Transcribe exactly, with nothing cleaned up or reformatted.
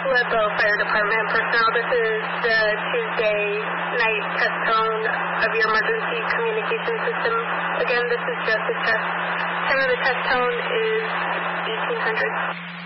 Leadville Fire Department personnel. This is the Tuesday night test tone of your emergency communication system. Again, this is just a test. Time of the test tone is eighteen hundred.